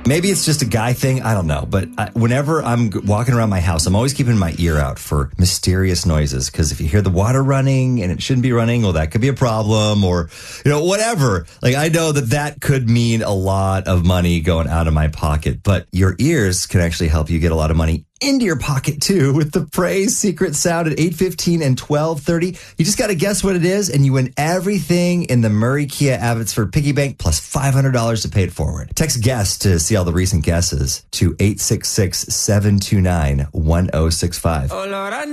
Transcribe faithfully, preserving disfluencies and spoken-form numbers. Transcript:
Maybe it's just a guy thing. I don't know. But I, whenever I'm g- walking around my house, I'm always keeping my ear out for mysterious noises. Because if you hear the water running and it shouldn't be running, well, that could be a problem, or, you know, whatever. Like, I know that that could mean a lot of money going out of my pocket. But your ears can actually help you get a lot of money into your pocket too with the Praise Secret Sound at eight fifteen and twelve thirty. You just got to guess what it is, and you win everything in the Murray Kia Abbotsford Piggy Bank plus five hundred dollars to pay it forward. Text guess to see all the recent guesses to eight six six, seven two nine, one oh six five. Oh, Lord, I